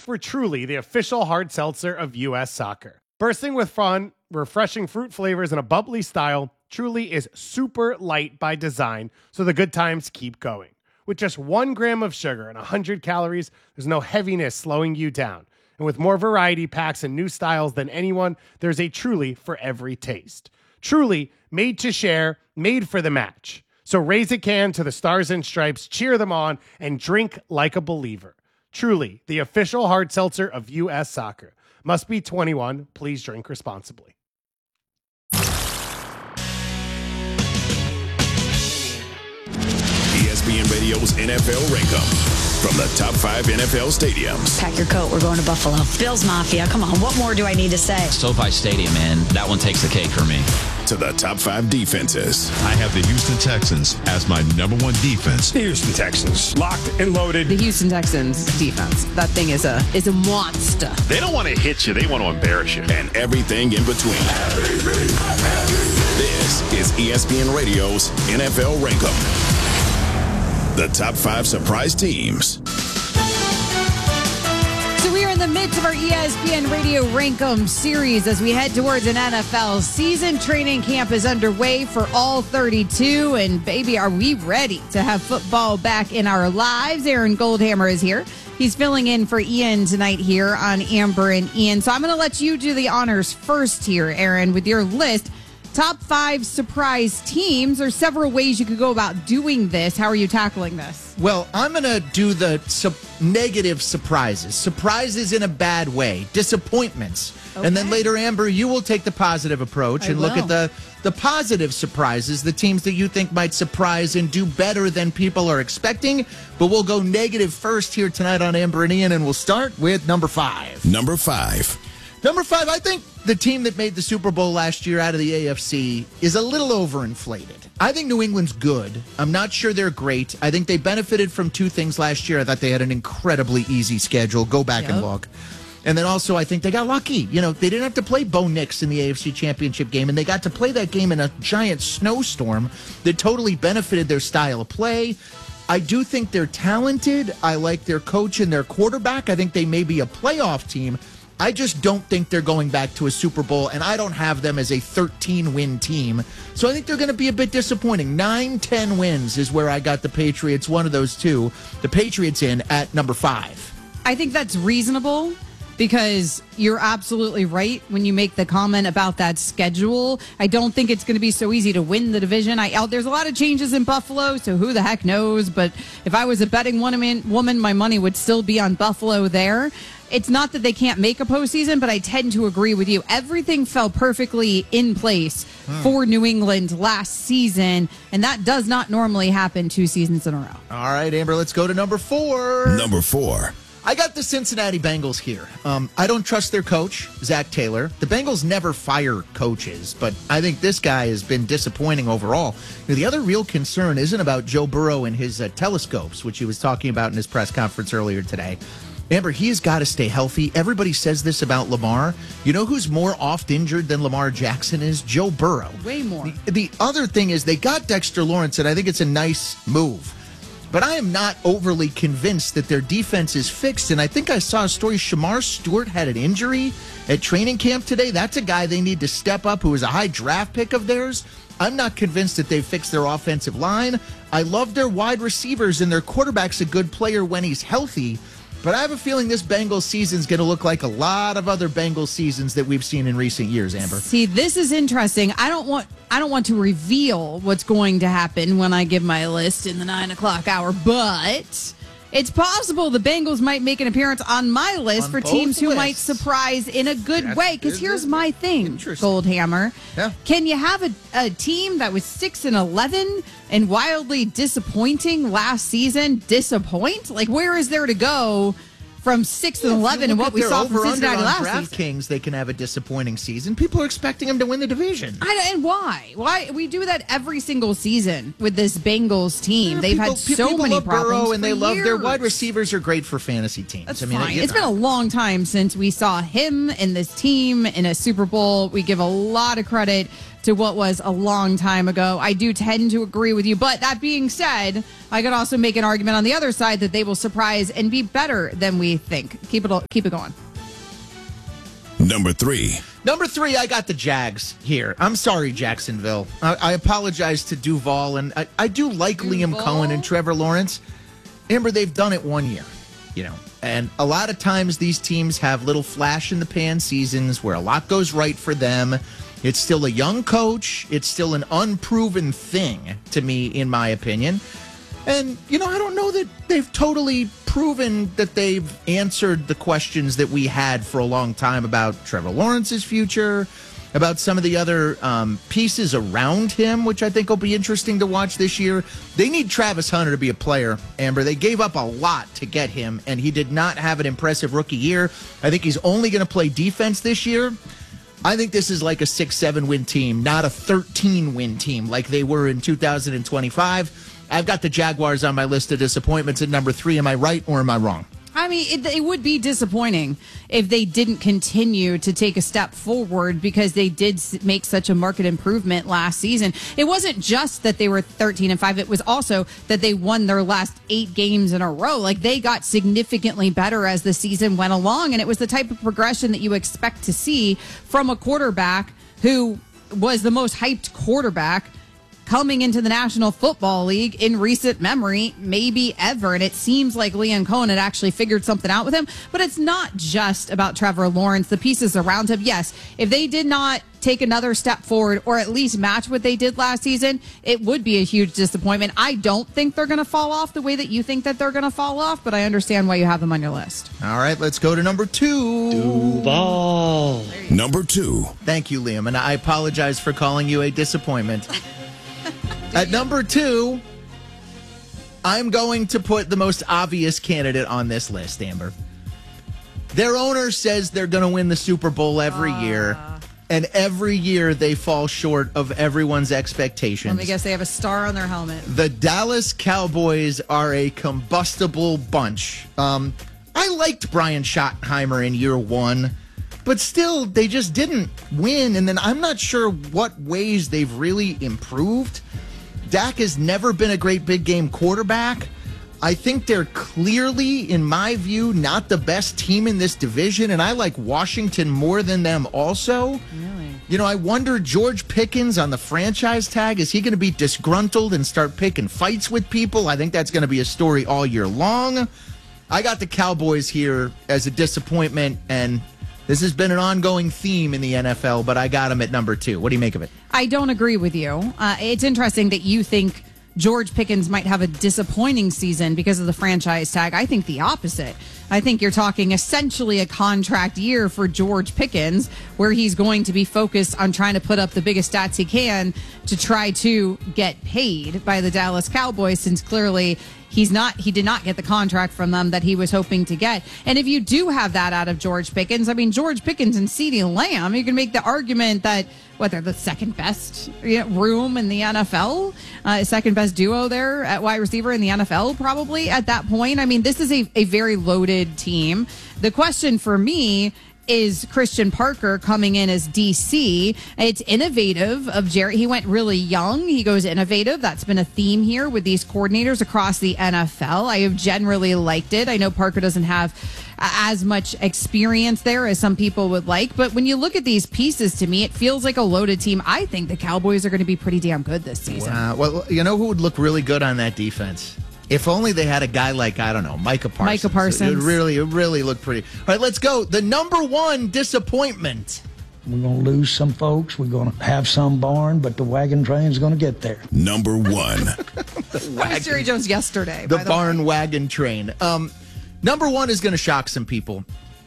for Truly, the official hard seltzer of U.S. Soccer. Bursting with fun, refreshing fruit flavors, and a bubbly style, Truly is super light by design, so the good times keep going. With just 1 gram of sugar and 100 calories, there's no heaviness slowing you down. And with more variety packs and new styles than anyone, there's a Truly for every taste. Truly, made to share, made for the match. So raise a can to the Stars and Stripes, cheer them on, and drink like a believer. Truly, the official hard seltzer of U.S. Soccer. Must be 21. Please drink responsibly. ESPN Radio's NFL Rankum. From the top 5 NFL stadiums. Pack your coat. We're going to Buffalo. Bills Mafia. Come on. What more do I need to say? SoFi Stadium, man. That one takes the cake for me. To the top 5 defenses. I have the Houston Texans as my number 1 defense. The Houston Texans. Locked and loaded. The Houston Texans defense. That thing is a monster. They don't want to hit you. They want to embarrass you. And everything in between. This is ESPN Radio's NFL Rankum. The top 5 surprise teams. So we are in the midst of our ESPN Radio Rankum series as we head towards an NFL season. Training camp is underway for all 32. And baby, are we ready to have football back in our lives? Aaron Goldhammer is here. He's filling in for Ian tonight here on Amber and Ian. So I'm going to let you do the honors first here, Aaron, with your list. Top 5 surprise teams. There's several ways you could go about doing this. How are you tackling this? Well, I'm going to do the negative surprises. Surprises in a bad way. Disappointments. Okay. And then later, Amber, you will take the positive approach and look at the positive surprises, the teams that you think might surprise and do better than people are expecting. But we'll go negative first here tonight on Amber and Ian, and we'll start with number 5. Number 5. Number 5, I think the team that made the Super Bowl last year out of the AFC is a little overinflated. I think New England's good. I'm not sure they're great. I think they benefited from 2 things last year. I thought they had an incredibly easy schedule. Go back and look. And then also, I think they got lucky. You know, they didn't have to play Bo Nix in the AFC Championship game, and they got to play that game in a giant snowstorm that totally benefited their style of play. I do think they're talented. I like their coach and their quarterback. I think they may be a playoff team. I just don't think they're going back to a Super Bowl, and I don't have them as a 13-win team. So I think they're going to be a bit disappointing. 9-10 wins is where I got the Patriots, one of those 2. The Patriots in at number 5. I think that's reasonable because you're absolutely right when you make the comment about that schedule. I don't think it's going to be so easy to win the division. There's a lot of changes in Buffalo, so who the heck knows? But if I was a betting woman, my money would still be on Buffalo there. It's not that they can't make a postseason, but I tend to agree with you. Everything fell perfectly in place for New England last season, and that does not normally happen 2 seasons in a row. All right, Amber, let's go to number 4. Number 4. I got the Cincinnati Bengals here. I don't trust their coach, Zach Taylor. The Bengals never fire coaches, but I think this guy has been disappointing overall. Now, the other real concern isn't about Joe Burrow and his telescopes, which he was talking about in his press conference earlier today. Amber, he has got to stay healthy. Everybody says this about Lamar. You know who's more oft injured than Lamar Jackson is? Joe Burrow. Way more. The other thing is they got Dexter Lawrence, and I think it's a nice move. But I am not overly convinced that their defense is fixed. And I think I saw a story. Shamar Stewart had an injury at training camp today. That's a guy they need to step up who is a high draft pick of theirs. I'm not convinced that they've fixed their offensive line. I love their wide receivers, and their quarterback's a good player when he's healthy. But I have a feeling this Bengals season is going to look like a lot of other Bengals seasons that we've seen in recent years, Amber. See, this is interesting. I don't want to reveal what's going to happen when I give my list in the 9 o'clock hour, but it's possible the Bengals might make an appearance on my list for teams who might surprise in a good way. Because here's my thing, Goldhammer. Yeah. Can you have a team that was 6-11 and wildly disappointing last season disappoint? Like, where is there to go from 6-11 and what we saw from Cincinnati last season? DraftKings, they can have a disappointing season. People are expecting them to win the division. And why? Why we do that every single season with this Bengals team? They've had so many problems. Burrow, and they years. love their wide receivers are great for fantasy teams. That's fine. It's been a long time since we saw him and this team in a Super Bowl. We give a lot of credit to what was a long time ago. I do tend to agree with you. But that being said, I could also make an argument on the other side that they will surprise and be better than we think. Keep it going. Number 3. Number 3, I got the Jags here. I'm sorry, Jacksonville. I apologize to Duval, and I do like Liam Cohen and Trevor Lawrence. Amber, they've done it one year, and a lot of times these teams have little flash-in-the-pan seasons where a lot goes right for them. It's still a young coach. It's still an unproven thing to me, in my opinion. And, I don't know that they've totally proven that they've answered the questions that we had for a long time about Trevor Lawrence's future, about some of the other pieces around him, which I think will be interesting to watch this year. They need Travis Hunter to be a player, Amber. They gave up a lot to get him, and he did not have an impressive rookie year. I think he's only going to play defense this year. I think this is like a 6-7 win team, not a 13-win team like they were in 2025. I've got the Jaguars on my list of disappointments at number 3. Am I right or am I wrong? I mean, it would be disappointing if they didn't continue to take a step forward because they did make such a market improvement last season. It wasn't just that they were 13-5. It was also that they won their last 8 games in a row. Like, they got significantly better as the season went along. And it was the type of progression that you expect to see from a quarterback who was the most hyped quarterback coming into the National Football League in recent memory, maybe ever. And it seems like Liam Cohen had actually figured something out with him. But it's not just about Trevor Lawrence, the pieces around him. Yes, if they did not take another step forward or at least match what they did last season, it would be a huge disappointment. I don't think they're going to fall off the way that you think that they're going to fall off, but I understand why you have them on your list. All right, let's go to number 2. Duval. Number 2. Thank you, Liam, and I apologize for calling you a disappointment. At number 2, I'm going to put the most obvious candidate on this list, Amber. Their owner says they're going to win the Super Bowl every year, and every year they fall short of everyone's expectations. Let me guess, they have a star on their helmet. The Dallas Cowboys are a combustible bunch. I liked Brian Schottenheimer in year 1, but still, they just didn't win, and then I'm not sure what ways they've really improved. Dak has never been a great big game quarterback. I think they're clearly, in my view, not the best team in this division, and I like Washington more than them also. Really? I wonder, George Pickens on the franchise tag, is he going to be disgruntled and start picking fights with people? I think that's going to be a story all year long. I got the Cowboys here as a disappointment, and this has been an ongoing theme in the NFL, but I got him at number 2. What do you make of it? I don't agree with you. It's interesting that you think George Pickens might have a disappointing season because of the franchise tag. I think the opposite. I think you're talking essentially a contract year for George Pickens, where he's going to be focused on trying to put up the biggest stats he can to try to get paid by the Dallas Cowboys, since clearly he did not get the contract from them that he was hoping to get. And if you do have that out of George Pickens, I mean, George Pickens and CeeDee Lamb, you can make the argument that they're the second best room in the NFL, second best duo there at wide receiver in the NFL, probably at that point. I mean, this is a very loaded team. The question for me is Christian Parker coming in as DC. It's innovative of Jerry. He went really young. He goes innovative. That's been a theme here with these coordinators across the NFL. I have generally liked it. I know Parker doesn't have as much experience there as some people would like, but when you look at these pieces, to me, it feels like a loaded team. I think the Cowboys are going to be pretty damn good this season. Wow. Well, you know who would look really good on that defense? If only they had a guy like, I don't know, Micah Parsons. Micah Parsons. It really looked pretty. All right, let's go. The number 1 disappointment. We're going to lose some folks. We're going to have some barn, but the wagon train's going to get there. Number 1. That was Jerry Jones yesterday. The barn wagon train. Number 1 is going to shock some people.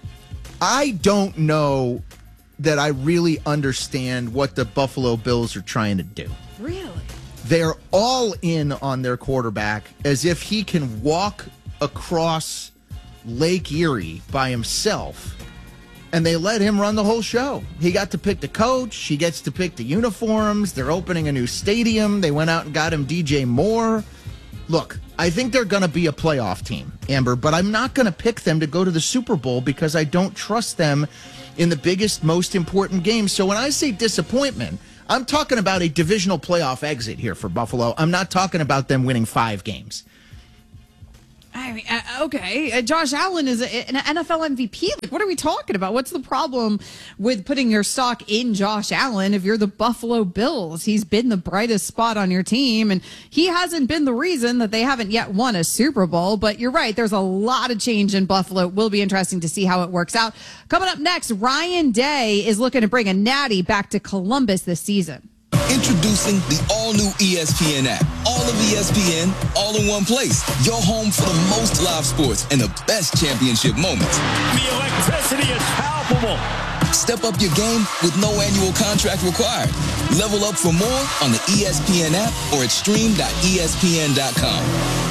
I don't know that I really understand what the Buffalo Bills are trying to do. Really? They're all in on their quarterback as if he can walk across Lake Erie by himself, and they let him run the whole show. He got to pick the coach. He gets to pick the uniforms. They're opening a new stadium. They went out and got him DJ Moore. Look, I think they're going to be a playoff team, Amber, but I'm not going to pick them to go to the Super Bowl because I don't trust them in the biggest, most important games. So when I say disappointment, I'm talking about a divisional playoff exit here for Buffalo. I'm not talking about them winning 5 games. I mean, okay. Josh Allen is an NFL MVP. Like, what are we talking about? What's the problem with putting your stock in Josh Allen if you're the Buffalo Bills? He's been the brightest spot on your team, and he hasn't been the reason that they haven't yet won a Super Bowl. But you're right. There's a lot of change in Buffalo. It will be interesting to see how it works out. Coming up next, Ryan Day is looking to bring a natty back to Columbus this season. Introducing the all-new ESPN app. All of ESPN, all in one place. Your home for the most live sports and the best championship moments. The electricity is palpable. Step up your game with no annual contract required. Level up for more on the ESPN app or at stream.espn.com.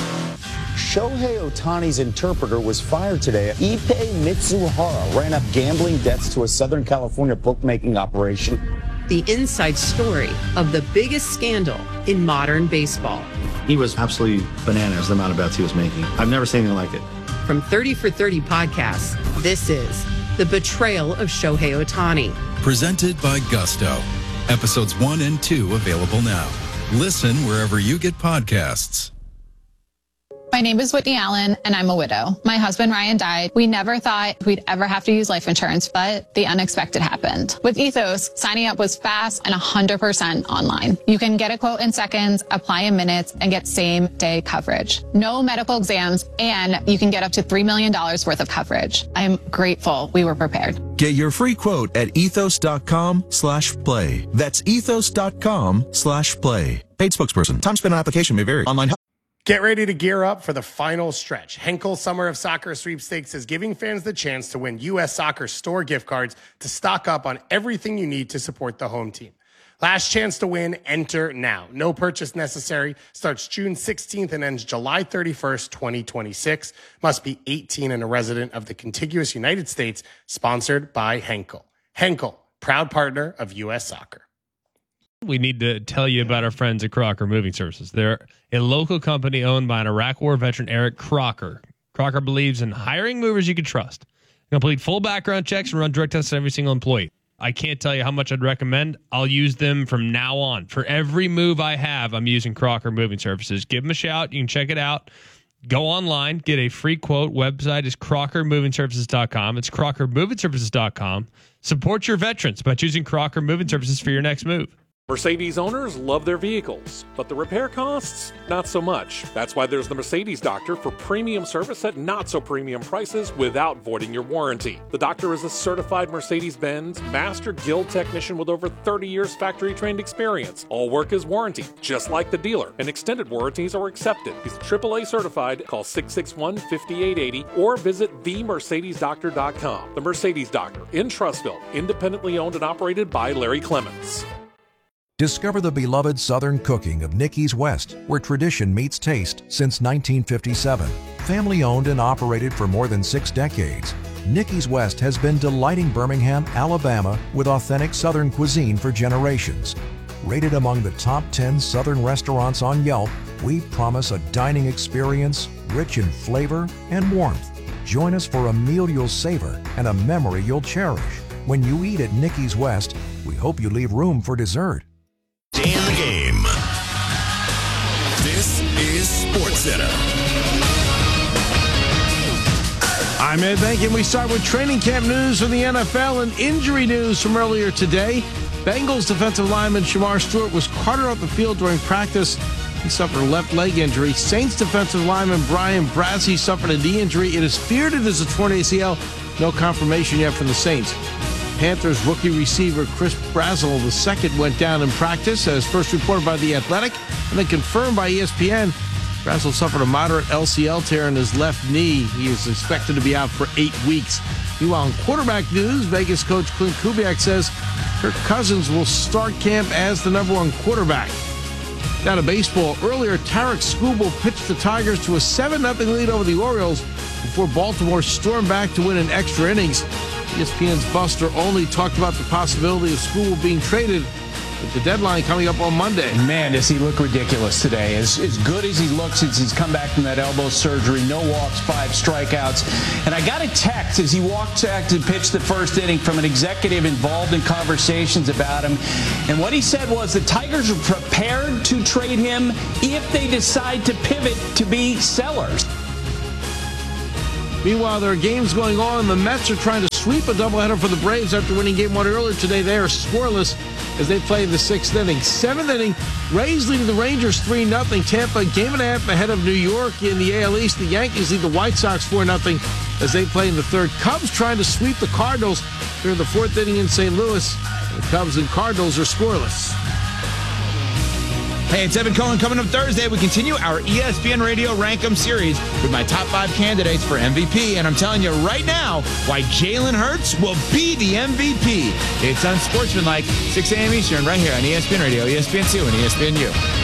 Shohei Ohtani's interpreter was fired today. Ippei Mitsuhara ran up gambling debts to a Southern California bookmaking operation. The inside story of the biggest scandal in modern baseball. He was absolutely bananas, the amount of bets he was making. I've never seen anything like it. From 30 for 30 podcasts, this is The Betrayal of Shohei Ohtani. Presented by Gusto. Episodes 1 and 2 available now. Listen wherever you get podcasts. My name is Whitney Allen, and I'm a widow. My husband, Ryan, died. We never thought we'd ever have to use life insurance, but the unexpected happened. With Ethos, signing up was fast and 100% online. You can get a quote in seconds, apply in minutes, and get same-day coverage. No medical exams, and you can get up to $3 million worth of coverage. I am grateful we were prepared. Get your free quote at ethos.com/play. That's ethos.com/play. Paid spokesperson. Time spent on application may vary. Online help. Get ready to gear up for the final stretch. Henkel Summer of Soccer Sweepstakes is giving fans the chance to win U.S. Soccer store gift cards to stock up on everything you need to support the home team. Last chance to win, enter now. No purchase necessary. Starts June 16th and ends July 31st, 2026. Must be 18 and a resident of the contiguous United States. Sponsored by Henkel. Henkel, proud partner of U.S. Soccer. We need to tell you about our friends at Crocker Moving Services. They're a local company owned by an Iraq War veteran, Eric Crocker. Crocker believes in hiring movers you can trust. Complete full background checks and run drug tests on every single employee. I can't tell you how much I'd recommend. I'll use them from now on. For every move I have, I'm using Crocker Moving Services. Give them a shout. You can check it out. Go online, get a free quote. Website is crockermovingservices.com. It's crockermovingservices.com. Support your veterans by choosing Crocker Moving Services for your next move. Mercedes owners love their vehicles, but the repair costs, not so much. That's why there's the Mercedes Doctor for premium service at not so premium prices without voiding your warranty. The Doctor is a certified Mercedes-Benz Master Guild technician with over 30 years factory-trained experience. All work is warranted, just like the dealer, and extended warranties are accepted. He's AAA certified. Call 661-5880 or visit themercedesdoctor.com. The Mercedes Doctor in Trussville, independently owned and operated by Larry Clements. Discover the beloved Southern cooking of Nicky's West, where tradition meets taste since 1957. Family owned and operated for more than 6 decades, Nicky's West has been delighting Birmingham, Alabama with authentic Southern cuisine for generations. Rated among the top 10 Southern restaurants on Yelp, we promise a dining experience rich in flavor and warmth. Join us for a meal you'll savor and a memory you'll cherish. When you eat at Nicky's West, we hope you leave room for dessert. Stay in the game. This is SportsCenter. I'm Ed Bankin. We start with training camp news from the NFL and injury news from earlier today. Bengals defensive lineman Shamar Stewart was carted off the field during practice. He suffered a left leg injury. Saints defensive lineman Brian Brazee suffered a knee injury. It is feared it is a torn ACL. No confirmation yet from the Saints. Panthers rookie receiver Chris Brazzell II went down in practice, as first reported by The Athletic and then confirmed by ESPN. Brazzell suffered a moderate LCL tear in his left knee. He is expected to be out for 8 weeks. Meanwhile, in quarterback news, Vegas coach Clint Kubiak says Kirk Cousins will start camp as the #1 quarterback. Down to baseball, earlier Tarek Skubal pitched the Tigers to a 7-0 lead over the Orioles before Baltimore stormed back to win in extra innings. ESPN's Buster Olney talked about the possibility of Skubal being traded. with the deadline coming up on Monday. Man, does he look ridiculous today. As good as he looks since he's come back from that elbow surgery, no walks, 5 strikeouts. And I got a text as he walked back to pitch the first inning from an executive involved in conversations about him. And what he said was the Tigers are prepared to trade him if they decide to pivot to be sellers. Meanwhile, there are games going on. The Mets are trying to sweep a doubleheader for the Braves after winning Game 1 earlier today. They are scoreless as they play the 6th inning. 7th inning, Rays leading the Rangers 3-0. Tampa, game and a half ahead of New York in the AL East. The Yankees lead the White Sox 4-0 as they play in the 3rd. Cubs trying to sweep the Cardinals during the 4th inning in St. Louis. The Cubs and Cardinals are scoreless. Hey, it's Evan Cohen. Coming up Thursday, we continue our ESPN Radio Rank 'em series with my top 5 candidates for MVP. And I'm telling you right now why Jalen Hurts will be the MVP. It's Unsportsmanlike, 6 a.m. Eastern, right here on ESPN Radio, ESPN2, and ESPNU.